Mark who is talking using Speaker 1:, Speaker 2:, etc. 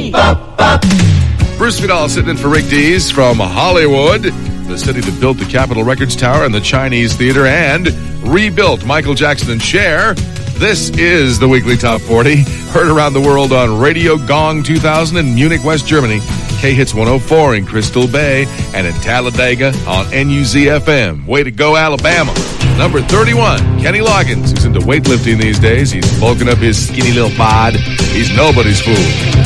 Speaker 1: Bruce Vidal sitting in for Rick Dees from Hollywood, the city that built the Capitol Records Tower and the Chinese Theater and rebuilt Michael Jackson and Cher. This is the Weekly Top 40, heard around the world on Radio Gong 2000 in Munich, West Germany, K-Hits 104 in Crystal Bay, and in Talladega on NUZ-FM. Way to go, Alabama. Number 31, Kenny Loggins, who's into weightlifting these days. He's bulking up his skinny little bod. He's nobody's fool.